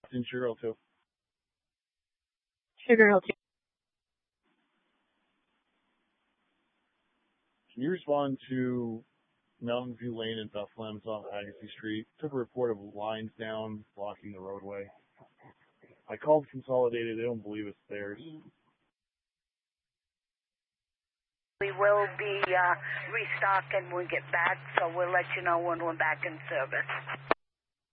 in Sugar Hill 2. Sugar Hill 2. Can you respond to Mountain View Lane in Bethlehem off Agassiz Street? Took a report of lines down blocking the roadway. I called Consolidated. They don't believe it's theirs. We will be restocking when we get back, so we'll let you know when we're back in service.